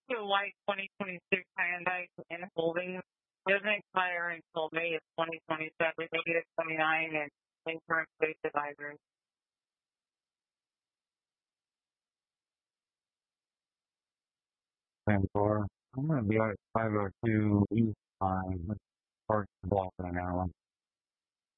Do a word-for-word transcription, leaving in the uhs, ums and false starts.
to a white twenty twenty-six Hyundai in holding. It doesn't expire until May of twenty twenty-seven, negative twenty-nine, and insurance based advisors. ten four. I'm going to be at five oh two East Line. Park block on that one.